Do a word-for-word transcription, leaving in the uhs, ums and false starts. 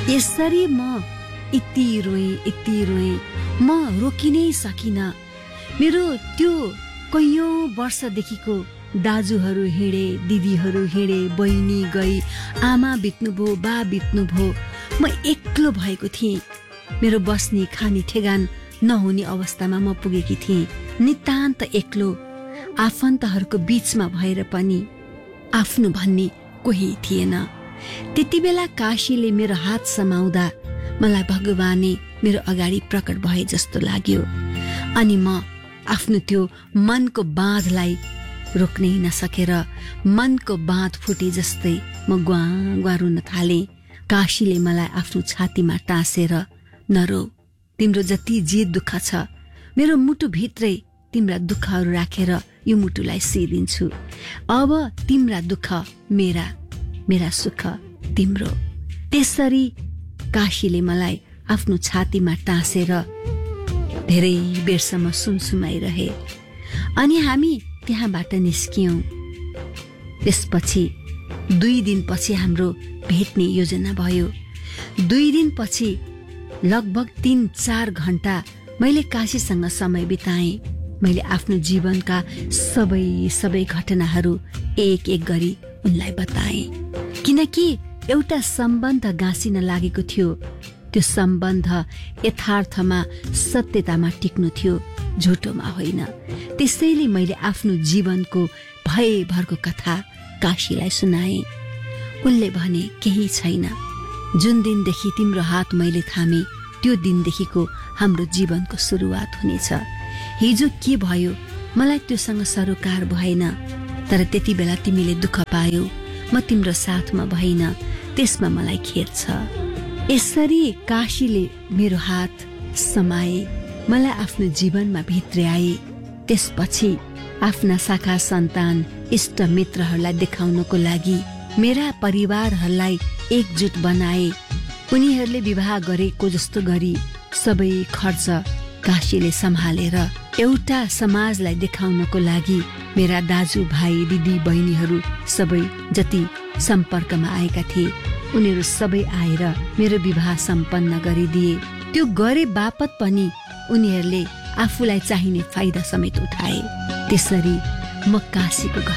यसरी म यति रोएँ यति रोएँ म रोकिनै सकिनँ। मेरो त्यो कैयौँ वर्षदेखिको दाजुहरू हिँडे, दिदीहरू हिँडे, बहिनी गई, आमा बित्नुभयो, बा बित्नुभयो, म एक्लो भएको थिएँ। मेरो बस्ने खाने ठेगान नहुने अवस्थामा म पुगेकी थिएँ। नितान्त एक्लो, आफन्तहरूको बीचमा भएर पनि आफ्नो भन्ने कोही थिएन। त्यति बेला काशीले मेरो हात समाउँदा मलाई भगवाने मेरो अगाडि प्रकट भए जस्तो लाग्यो। अनि म आफ्नो त्यो मनको बाँधलाई रोक्नै नसकेर मनको बाँध फुटे जस्तै म ग्वा ग्वा रुन थालेँ। काशीले मलाई आफ्नो छातीमा टाँसेर, नरो, तिम्रो जति जे दुःख छ मेरो मुटुभित्रै तिम्रा दुःखहरू राखेर यो मुटुलाई सिदिन्छु। अब तिम्रा दुःख मेरा, मेरा सुख तिम्रो। त्यसरी काशीले मलाई आफ्नो छातीमा टाँसेर धेरै बेरसम्म सुनसुमाइरहे। अनि हामी त्यहाँबाट निस्कियौं। त्यसपछि दुई दिनपछि हाम्रो भेट्ने योजना भयो। दुई दिनपछि लगभग तीन चार घण्टा मैले काशीसँग समय बिताएँ। मैले आफ्नो जीवनका सबै सबै घटनाहरू एक एक गरी उनलाई बताएँ। किनकि एउटा सम्बन्ध गाँसिन लागेको थियो। त्यो सम्बन्ध यथार्थमा, सत्यतामा टिक्नु थियो, झुटोमा होइन। त्यसैले मैले आफ्नो जीवनको भयभरको कथा काशीलाई सुनाएँ। उनले भने, केही छैन। जुन दिनदेखि तिम्रो हात मैले थामे त्यो दिनदेखिको हाम्रो जीवनको सुरुवात हुनेछ। हिजो के भयो मलाई त्योसँग सरोकार भएन, तर त्यति बेला तिमीले दुःख पायौ, म तिम्रो साथमा भइन, त्यसमा मलाई खेद छ। यसरी काशीले मेरो हात समाए, मलाई आफ्नो जीवनमा भित्र्याए। त्यसपछि आफ्ना शाखा सन्तान, इष्ट मित्रहरूलाई देखाउनको लागि मेरा परिवारहरूलाई एकजुट बनाए। उनीहरूले विवाह गरेको जस्तो गरी सबै खर्च काशीले सम्हालेर एउटा समाजलाई देखाउनको लागि मेरा दाजु भाइ, दिदी बहिनीहरू सबै जति सम्पर्कमा आएका थिए उनीहरू सबै आएर मेरो विवाह सम्पन्न गरिदिए। त्यो गरे बापत पनि उनीहरूले आफूलाई चाहिने फाइदा समेत उठाए। त्यसरी म काशीको